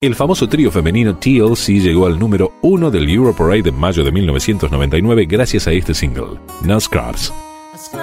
El famoso trío femenino TLC llegó al número 1 del Europarade en mayo de 1999 gracias a este single, No Scrubs.